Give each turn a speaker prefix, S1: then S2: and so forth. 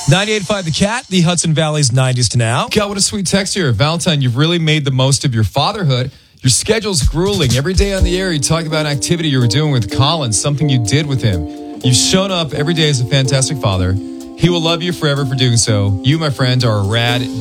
S1: 98.5 The Cat, the Hudson Valley's 90s to now.
S2: God, what a sweet text here. Valentine, you've really made the most of your fatherhood. Your schedule's grueling. Every day on the air, you talk about an activity you were doing with Colin, something you did with him. You've shown up every day as a fantastic father. He will love you forever for doing so. You, my friend, are a rad